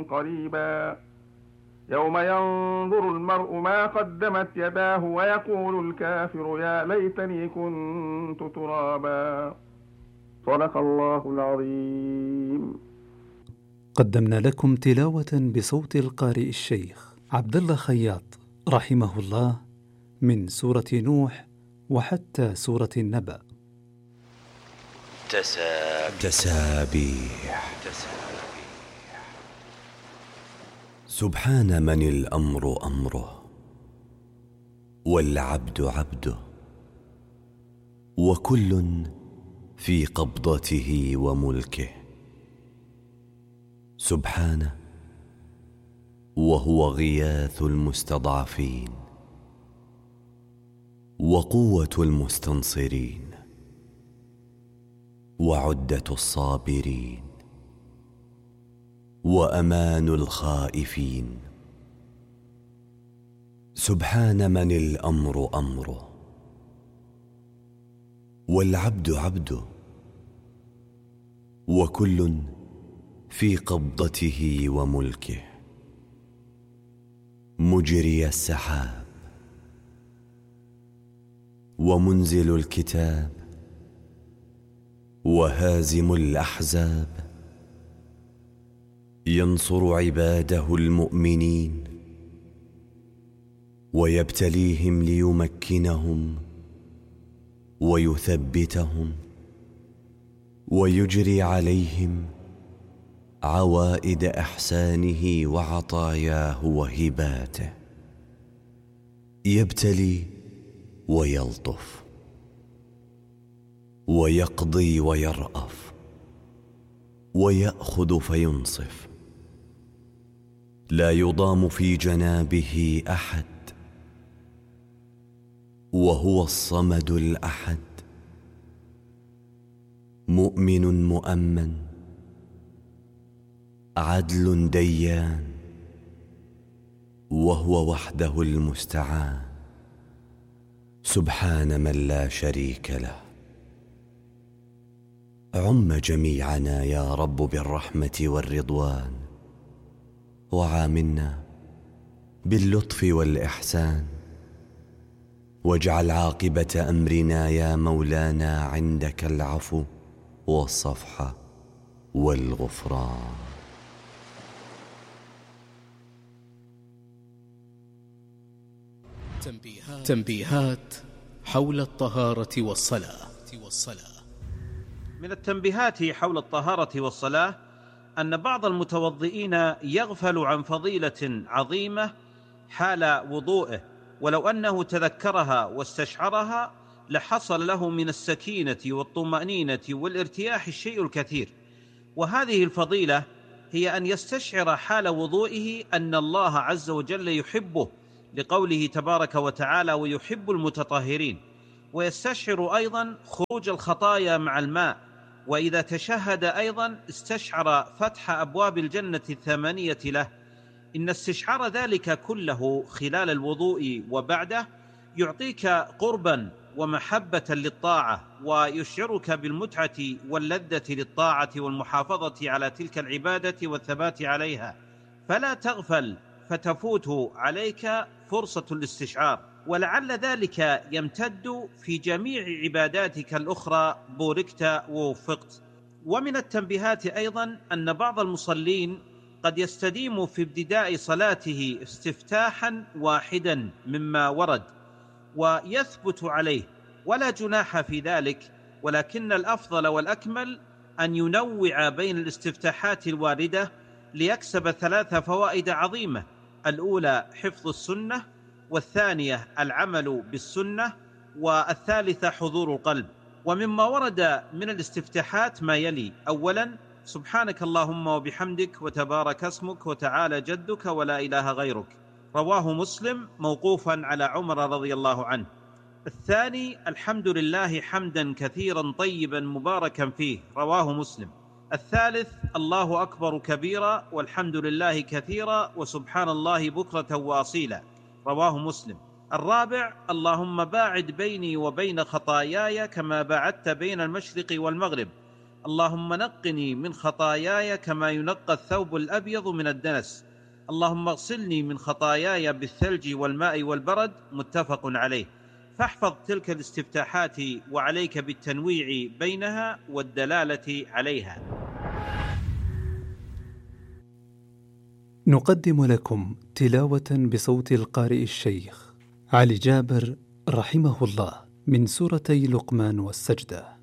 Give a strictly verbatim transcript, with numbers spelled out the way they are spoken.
قريبا يوم ينظر المرء ما قدمت يداه ويقول الكافر يا ليتني كنت ترابا. صدق الله العظيم. قدمنا لكم تلاوة بصوت القارئ الشيخ عبد الله خياط رحمه الله من سورة نوح وحتى سورة النبأ. تسابيح تسابيح سبحان من الأمر أمره والعبد عبده وكل في قبضته وملكه. سبحانه وهو غياث المستضعفين وقوة المستنصرين وعدة الصابرين وأمان الخائفين. سبحان من الأمر أمره والعبد عبده وكل في قبضته وملكه. مجري السحاب ومنزل الكتاب وهازم الأحزاب ينصر عباده المؤمنين ويبتليهم ليمكنهم ويثبتهم ويجري عليهم عوائد إحسانه وعطاياه وهباته. يبتلي ويلطف ويقضي ويرأف ويأخذ فينصف. لا يضام في جنابه أحد وهو الصمد الأحد. مؤمن مؤمن عدل ديان وهو وحده المستعان. سبحان من لا شريك له. عم جميعنا يا رب بالرحمة والرضوان وعاملنا باللطف والإحسان واجعل عاقبة أمرنا يا مولانا عندك العفو والصفح والغفران. تنبيهات, تنبيهات حول الطهارة والصلاة. من التنبيهات حول الطهارة والصلاة أن بعض المتوضئين يغفل عن فضيلة عظيمة حال وضوئه، ولو أنه تذكرها واستشعرها لحصل له من السكينة والطمأنينة والارتياح الشيء الكثير. وهذه الفضيلة هي أن يستشعر حال وضوئه أن الله عز وجل يحبه، لقوله تبارك وتعالى ويحب المتطهرين، ويستشعر أيضا خروج الخطايا مع الماء. وإذا تشهد أيضا استشعر فتح أبواب الجنة الثمانية له. إن استشعار ذلك كله خلال الوضوء وبعده يعطيك قربا ومحبة للطاعة، ويشعرك بالمتعة واللذة للطاعة والمحافظة على تلك العبادة والثبات عليها. فلا تغفل فتفوت عليك فرصة الاستشعار، ولعل ذلك يمتد في جميع عباداتك الأخرى بوركت ووفقت. ومن التنبيهات أيضا أن بعض المصلين قد يستديم في ابتداء صلاته استفتاحا واحدا مما ورد ويثبت عليه، ولا جناح في ذلك، ولكن الأفضل والأكمل أن ينوع بين الاستفتاحات الواردة ليكسب ثلاث فوائد عظيمة: الأولى حفظ السنة، والثانية العمل بالسنة، والثالثة حضور القلب. ومما ورد من الاستفتاحات ما يلي: أولا سبحانك اللهم وبحمدك وتبارك اسمك وتعالى جدك ولا إله غيرك، رواه مسلم موقوفا على عمر رضي الله عنه. الثاني الحمد لله حمدا كثيرا طيبا مباركا فيه، رواه مسلم. الثالث الله أكبر كبيرا والحمد لله كثيرا وسبحان الله بكرة وأصيلا، رواه مسلم. الرابع اللهم باعد بيني وبين خطاياي كما باعدت بين المشرق والمغرب، اللهم نقني من خطاياي كما ينقى الثوب الأبيض من الدنس، اللهم اغسلني من خطاياي بالثلج والماء والبرد. متفق عليه. فاحفظ تلك الاستفتاحات وعليك بالتنويع بينها والدلالة عليها. نقدم لكم تلاوة بصوت القارئ الشيخ علي جابر رحمه الله من سورتي لقمان والسجدة.